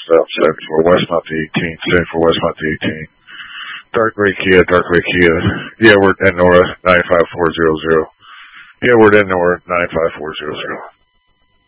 stuff. 74 Westmont the 18th. 74 Westmont the 18th. Dark Gray Kia. Yeah, we're at Nora 95400. Yeah, we're at Nora 95400.